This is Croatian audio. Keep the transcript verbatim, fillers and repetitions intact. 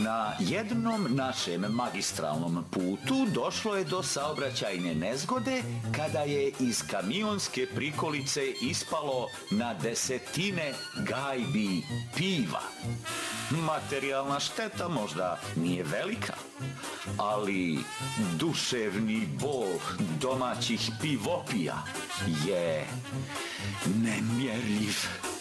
Na jednom našem magistralnom putu došlo je do saobraćajne nezgode kada je iz kamionske prikolice ispalo na desetine gajbi piva. Materijalna šteta možda nije velika, ali duševni bol domaćih pivopija je nemjerljiv.